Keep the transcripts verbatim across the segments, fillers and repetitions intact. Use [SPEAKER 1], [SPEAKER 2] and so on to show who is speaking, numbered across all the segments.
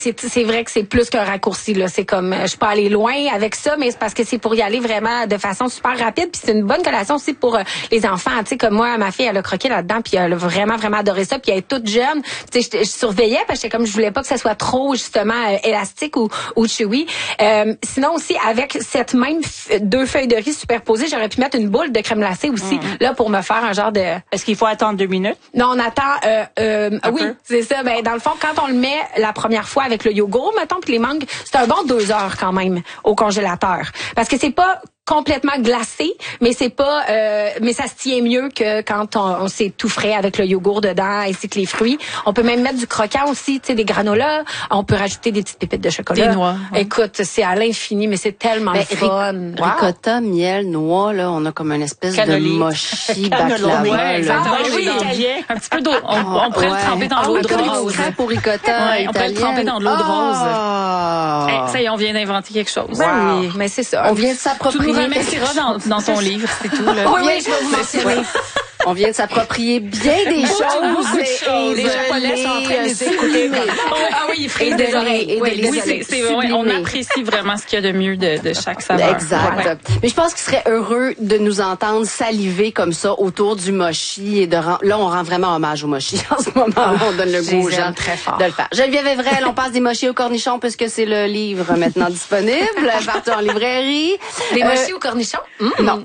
[SPEAKER 1] C'est, c'est vrai que c'est plus qu'un raccourci, là. C'est comme, je peux aller loin avec ça, mais c'est parce que c'est pour y aller vraiment de façon super rapide. Puis c'est une bonne collation aussi pour euh, les enfants. Tu sais, comme moi, ma fille, elle a croqué là-dedans, puis elle a vraiment, vraiment adoré ça. Puis elle est toute jeune. Tu sais, je, je surveillais parce que j'étais comme, je voulais pas que ça soit trop, justement, euh, élastique ou, ou chewy. Euh, sinon aussi, avec cette même f- deux feuilles de riz superposées, j'aurais pu mettre une boule de crème glacée aussi, mm-hmm. là, pour me faire un genre de...
[SPEAKER 2] Est-ce qu'il faut attendre deux minutes?
[SPEAKER 1] Non, on attend, euh, euh, oui,
[SPEAKER 2] peu?
[SPEAKER 1] c'est ça. Ben, dans le fond, quand on le met la première fois avec le yogourt, mettons, puis les mangues, c'est un bon deux heures quand même au congélateur. Parce que c'est pas complètement glacé, mais c'est pas, euh, mais ça se tient mieux que quand on, on s'est tout frais avec le yogourt dedans ainsi que les fruits. On peut même mettre du croquant aussi, tu sais, des granolas. On peut rajouter des petites pépites de chocolat.
[SPEAKER 2] Des noix. Ouais.
[SPEAKER 1] Écoute, c'est à l'infini, mais c'est tellement
[SPEAKER 3] ben,
[SPEAKER 1] fun.
[SPEAKER 3] Ric-
[SPEAKER 1] wow.
[SPEAKER 3] Ricotta, miel, noix, là, on a comme une espèce
[SPEAKER 2] Cannoli.
[SPEAKER 3] de mochi baklava.
[SPEAKER 2] Ouais,
[SPEAKER 3] là.
[SPEAKER 2] ah, oui, italien. Un petit peu d'eau. On, on pourrait
[SPEAKER 3] ouais.
[SPEAKER 2] le tremper dans
[SPEAKER 3] ah,
[SPEAKER 2] l'eau
[SPEAKER 3] oui,
[SPEAKER 2] de
[SPEAKER 3] comme
[SPEAKER 2] rose.
[SPEAKER 3] du crêpe au ricotta
[SPEAKER 2] Ouais, on pourrait le tremper dans de l'eau de rose.
[SPEAKER 3] Ah.
[SPEAKER 2] Hey, ça y est, on vient d'inventer quelque chose.
[SPEAKER 1] Ben
[SPEAKER 3] Wow.
[SPEAKER 1] oui, mais c'est ça.
[SPEAKER 3] On vient de
[SPEAKER 2] Tu
[SPEAKER 3] s'approprier.
[SPEAKER 2] nous remercieras dans, dans ton livre, c'est tout. Là.
[SPEAKER 1] Oui, oui, je vais vous mentionner.
[SPEAKER 3] On vient de s'approprier bien des choses.
[SPEAKER 2] beaucoup de choses.
[SPEAKER 1] Les japonais sont en train de les écouter. Ah oui, ils frisent des oreilles.
[SPEAKER 3] Oui,
[SPEAKER 1] Oui,
[SPEAKER 2] Oui, c'est, c'est ouais, on apprécie vraiment ce qu'il y a de mieux de, de chaque saveur.
[SPEAKER 3] Exact.
[SPEAKER 2] Ouais.
[SPEAKER 3] Mais je pense qu'il serait heureux de nous entendre saliver comme ça autour du mochi et de rend... là on rend vraiment hommage au mochi en ce moment. Là, on donne le goût aux gens
[SPEAKER 1] très fort.
[SPEAKER 3] de le faire. Geneviève Evrel, on passe des mochis au cornichon puisque c'est le livre maintenant disponible partout en librairie.
[SPEAKER 1] Des
[SPEAKER 3] Euh,
[SPEAKER 1] mochis au cornichon? Mmh.
[SPEAKER 3] Non.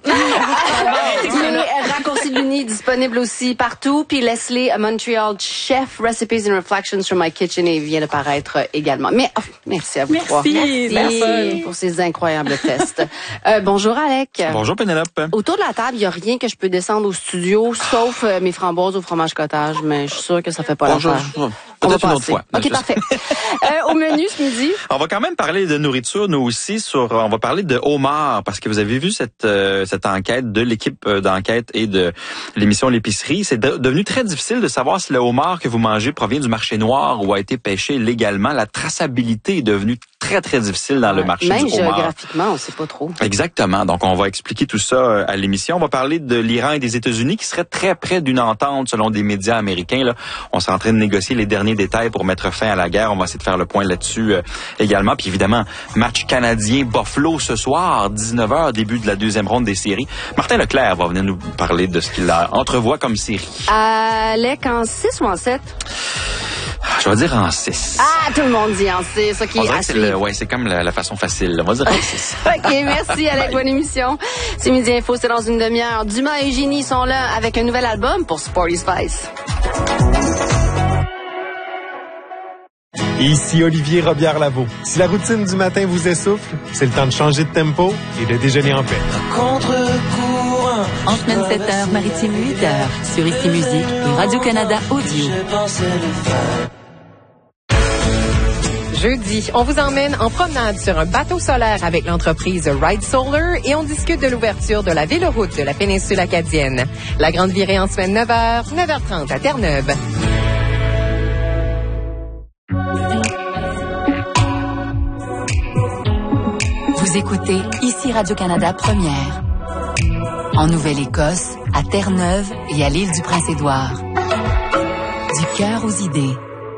[SPEAKER 3] Mais Raccourci Luni disponible aussi partout. Puis Leslie, a Montreal Chef, Recipes and Reflections from My Kitchen et vient de paraître également. Mais oh, merci à vous
[SPEAKER 2] Merci.
[SPEAKER 3] trois.
[SPEAKER 2] Merci
[SPEAKER 3] pour ces incroyables tests. Euh, bonjour Alec.
[SPEAKER 4] Bonjour Pénélope.
[SPEAKER 3] Autour de la table, il n'y a rien que je peux descendre au studio, sauf euh, mes framboises au fromage cottage, mais je suis sûre que ça fait pas
[SPEAKER 4] Bonjour.
[SPEAKER 3] l'affaire.
[SPEAKER 4] Peut-être
[SPEAKER 3] On va
[SPEAKER 4] une autre
[SPEAKER 3] passer.
[SPEAKER 4] fois.
[SPEAKER 3] OK, parfait. euh, au menu ce midi.
[SPEAKER 4] On va quand même parler de nourriture, nous aussi. Sur, on va parler de homard, parce que vous avez vu cette euh, cette enquête de l'équipe euh, d'enquête et de l'émission L'épicerie. C'est de, devenu très difficile de savoir si le homard que vous mangez provient du marché noir ou a été pêché légalement. La traçabilité est devenue très, très difficile dans le marché
[SPEAKER 3] Même
[SPEAKER 4] du homard.
[SPEAKER 3] géographiquement, on ne sait pas trop.
[SPEAKER 4] Exactement. Donc, on va expliquer tout ça à l'émission. On va parler de l'Iran et des États-Unis qui seraient très près d'une entente selon des médias américains. Là, on est en train de négocier les derniers détails pour mettre fin à la guerre. On va essayer de faire le point là-dessus euh, également. Puis évidemment, match canadien-Buffalo ce soir, dix-neuf heures, début de la deuxième ronde des séries. Martin Leclerc va venir nous parler de ce qu'il entrevoit comme série.
[SPEAKER 3] Alec, en six ou en sept?
[SPEAKER 4] Je vais dire en six.
[SPEAKER 3] Ah, tout le monde dit en six. OK,
[SPEAKER 4] On dirait
[SPEAKER 3] à
[SPEAKER 4] que c'est,
[SPEAKER 3] suivre.
[SPEAKER 4] le, ouais, c'est comme la, la façon facile. On va dire en six.
[SPEAKER 3] OK, merci Alec, bonne émission. C'est Midi Info, c'est dans une demi-heure. Dumas et Eugénie sont là avec un nouvel album pour Sporty Spice.
[SPEAKER 5] Ici Olivier Robillard-Lavaux. Si la routine du matin vous essouffle, c'est le temps de changer de tempo et de déjeuner en paix.
[SPEAKER 6] En semaine sept heures, maritime huit heures, sur Ici Musique et Radio-Canada Audio.
[SPEAKER 7] Jeudi, on vous emmène en promenade sur un bateau solaire avec l'entreprise Ride Solar et on discute de l'ouverture de la véloroute de la péninsule acadienne. La grande virée en semaine neuf heures, neuf heures trente à Terre-Neuve.
[SPEAKER 6] Vous écoutez Ici Radio-Canada Première. En Nouvelle-Écosse, à Terre-Neuve et à l'île du Prince-Édouard. Du cœur aux idées.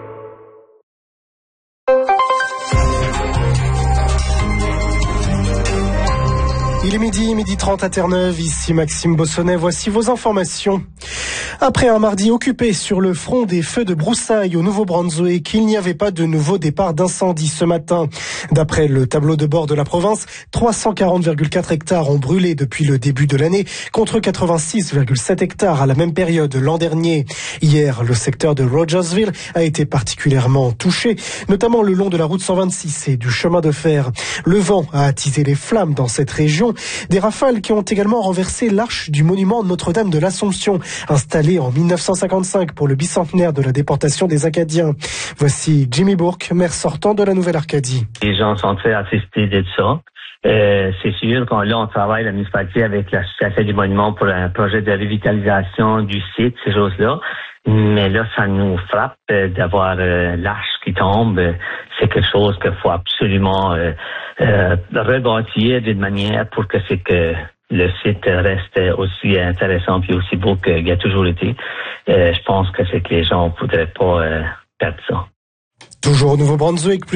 [SPEAKER 5] Il est midi, midi trente à Terre-Neuve, ici Maxime Bossonnet, voici vos informations. Après un mardi occupé sur le front des feux de broussailles au Nouveau-Brunswick, il n'y avait pas de nouveau départ d'incendie ce matin. D'après le tableau de bord de la province, trois cent quarante virgule quatre hectares ont brûlé depuis le début de l'année, contre quatre-vingt-six virgule sept hectares à la même période l'an dernier. Hier, le secteur de Rogersville a été particulièrement touché, notamment le long de la route cent vingt-six et du chemin de fer. Le vent a attisé les flammes dans cette région. Des rafales qui ont également renversé l'arche du monument Notre-Dame de l'Assomption, installée en mille neuf cent cinquante-cinq pour le bicentenaire de la déportation des Acadiens. Voici Jimmy Bourque, maire sortant de la Nouvelle-Arcadie.
[SPEAKER 8] Les gens sont très assistés de ça. Euh, c'est sûr qu'on là, on travaille la municipalité avec l'association du monument pour un projet de revitalisation du site, ces choses-là. Mais là, ça nous frappe euh, d'avoir euh, l'arche qui tombe. C'est quelque chose qu'il faut absolument euh, euh, rebâtir d'une manière pour que c'est que le site reste aussi intéressant puis aussi beau qu'il a toujours été. Euh, je pense que c'est que les gens ne voudraient pas euh, perdre ça.
[SPEAKER 5] Toujours au Nouveau-Brunswick,